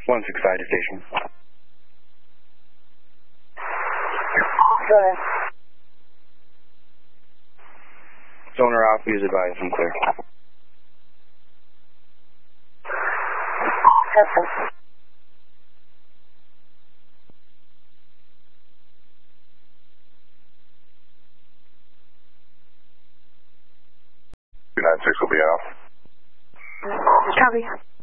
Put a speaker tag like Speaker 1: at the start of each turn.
Speaker 1: 165 to station.
Speaker 2: Good.
Speaker 1: Sonar off, use advise, I'm clear.
Speaker 2: Perfect.
Speaker 3: 296 will be out.
Speaker 2: Copy.